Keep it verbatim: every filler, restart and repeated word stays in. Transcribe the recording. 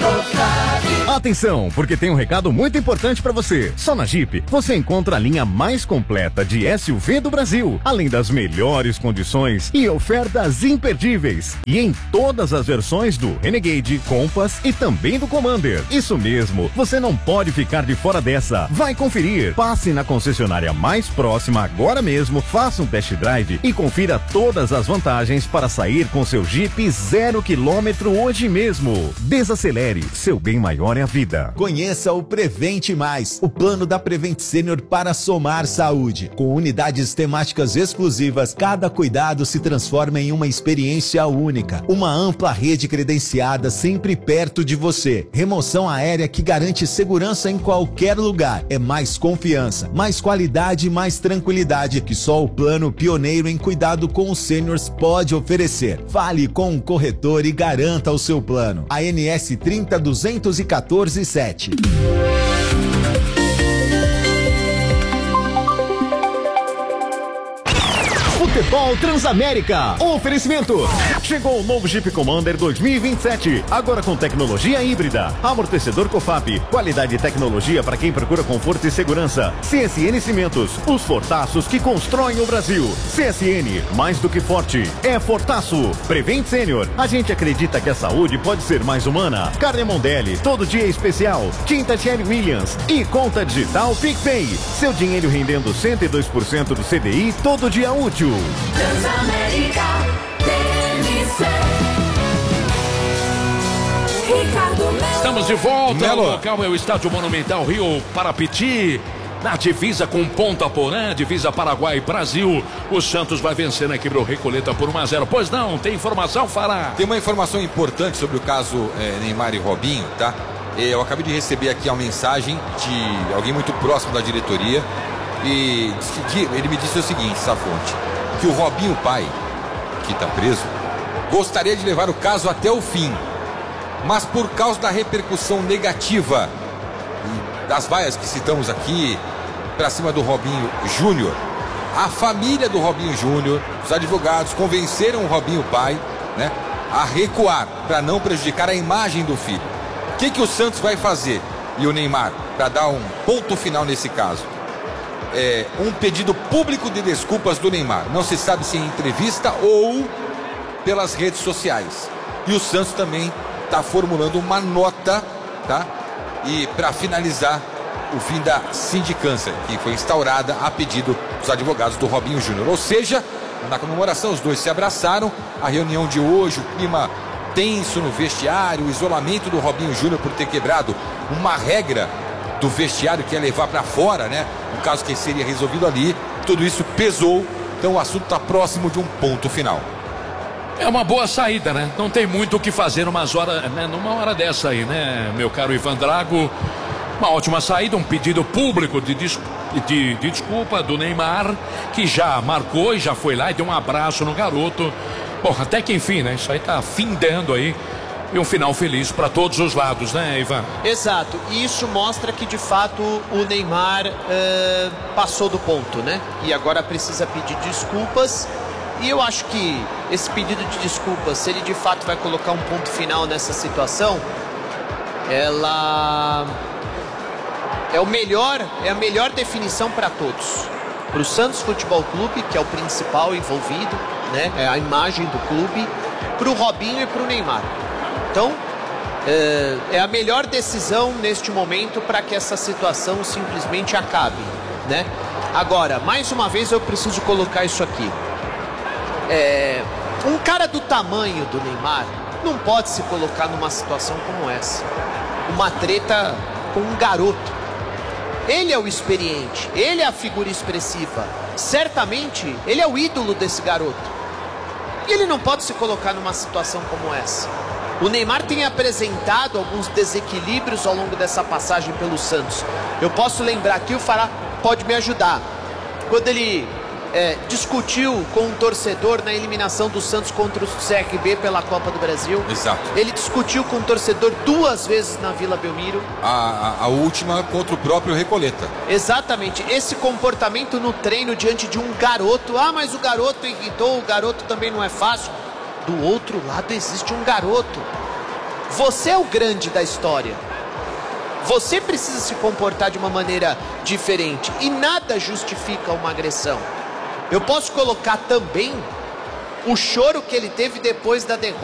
Atenção, porque tem um recado muito importante para você. Só na Jeep você encontra a linha mais completa de S U V do Brasil, além das melhores condições e ofertas imperdíveis. E em todas as versões do Renegade, Compass e também do Commander. Isso mesmo, você não pode ficar de fora dessa. Vai conferir. Passe na concessionária mais próxima agora mesmo, faça um test drive e confira todas as vantagens para sair com seu Jeep zero quilômetro hoje mesmo. Desacelere, seu bem maior é a vida. Conheça o Prevente Mais, o plano da Prevent Senior para somar saúde. Com unidades temáticas exclusivas, cada cuidado se transforma em uma experiência única. Uma ampla rede credenciada sempre perto de você. Remoção aérea que garante segurança em qualquer lugar. É mais confiança, mais qualidade e mais tranquilidade que só o plano pioneiro em cuidado com os sêniors pode oferecer. Fale com um corretor e garanta o seu plano. A N S trinta duzentos e quatorze sete. Futebol Transamérica. Oferecimento. Chegou o novo Jeep Commander dois mil e vinte e sete. Agora com tecnologia híbrida. Amortecedor COFAP. Qualidade e tecnologia para quem procura conforto e segurança. C S N Cimentos. Os fortaços que constroem o Brasil. C S N. Mais do que forte. É fortaço. Prevent Senior. A gente acredita que a saúde pode ser mais humana. Carne Mondelli. Todo dia é especial. Tinta Thierry Williams. E conta digital PicPay. Seu dinheiro rendendo cento e dois por cento do C D I todo dia útil. Transamérica, T N C. Ricardo Melo. Estamos de volta. Melo. O local é o Estádio Monumental Rio Parapiti. Na divisa com Ponta Porã, divisa Paraguai e Brasil. O Santos vai vencer na Quebrou Recoleta por um a zero. Pois não, tem informação, Fará? Tem uma informação importante sobre o caso é, Neymar e Robinho, tá? Eu acabei de receber aqui a mensagem de alguém muito próximo da diretoria. E ele me disse o seguinte, essa fonte, que o Robinho pai, que está preso, gostaria de levar o caso até o fim, mas por causa da repercussão negativa das vaias que citamos aqui para cima do Robinho Júnior, a família do Robinho Júnior, os advogados convenceram o Robinho pai, né, a recuar para não prejudicar a imagem do filho. O que que o Santos vai fazer e o Neymar para dar um ponto final nesse caso? É, um pedido público de desculpas do Neymar. Não se sabe se em entrevista ou pelas redes sociais. E o Santos também está formulando uma nota, tá? E para finalizar o fim da sindicância, que foi instaurada a pedido dos advogados do Robinho Júnior. Ou seja, na comemoração os dois se abraçaram. A reunião de hoje, o clima tenso no vestiário, o isolamento do Robinho Júnior por ter quebrado uma regra do vestiário que é levar para fora, né? No caso que seria resolvido ali, tudo isso pesou, então o assunto está próximo de um ponto final. É uma boa saída, né? Não tem muito o que fazer numas hora, né? numa hora dessa aí, né, meu caro Ivan Drago? Uma ótima saída, um pedido público de, des... de, de desculpa do Neymar, que já marcou e já foi lá e deu um abraço no garoto. Bom, até que enfim, né? Isso aí tá findando aí. E um final feliz para todos os lados, né, Ivan? Exato, e isso mostra que de fato o Neymar uh, passou do ponto, né? E agora precisa pedir desculpas. E eu acho que esse pedido de desculpas, se ele de fato vai colocar um ponto final nessa situação, ela é o melhor, é a melhor definição para todos. Para o Santos Futebol Clube, que é o principal envolvido, né? É a imagem do clube, para o Robinho e para o Neymar. Então, é a melhor decisão neste momento para que essa situação simplesmente acabe, né? Agora, mais uma vez eu preciso colocar isso aqui. É, um cara do tamanho do Neymar não pode se colocar numa situação como essa. Uma treta com um garoto. Ele é o experiente, ele é a figura expressiva. Certamente, ele é o ídolo desse garoto. E ele não pode se colocar numa situação como essa. O Neymar tem apresentado alguns desequilíbrios ao longo dessa passagem pelo Santos. Eu posso lembrar aqui, o Fará pode me ajudar. Quando ele é, discutiu com um torcedor na eliminação do Santos contra o C R B pela Copa do Brasil. Exato. Ele discutiu com o torcedor duas vezes na Vila Belmiro. A, a, a última contra o próprio Recoleta. Exatamente. Esse comportamento no treino diante de um garoto. Ah, mas o garoto irritou, o garoto também não é fácil. Do outro lado existe um garoto. Você é o grande da história. Você precisa se comportar de uma maneira diferente. E nada justifica uma agressão. Eu posso colocar também o choro que ele teve depois da derrota.